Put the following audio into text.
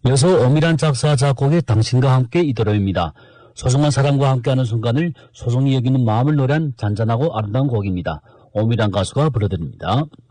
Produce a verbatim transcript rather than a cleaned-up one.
이어서 엄밀한 작사 작곡의 당신과 함께 이더럼입니다. 소중한 사람과 함께하는 순간을 소중히 여기는 마음을 노래한 잔잔하고 아름다운 곡입니다. 엄밀한 가수가 불러드립니다.